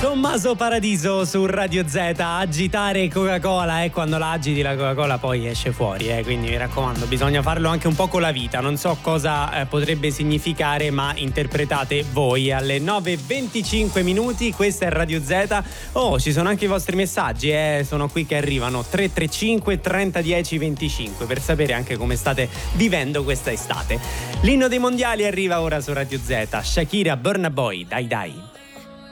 Tommaso Paradiso su Radio Z. Agitare Coca-Cola, quando la agiti la Coca-Cola poi esce fuori, quindi mi raccomando, bisogna farlo anche un po' con la vita. Non so cosa potrebbe significare, ma interpretate voi. Alle 9:25 minuti, questa è Radio Z. Ci sono anche i vostri messaggi, sono qui che arrivano. 335 30 10 25 per sapere anche come state vivendo questa estate. L'inno dei mondiali arriva ora su Radio Z. Shakira, Burna Boy, dai dai.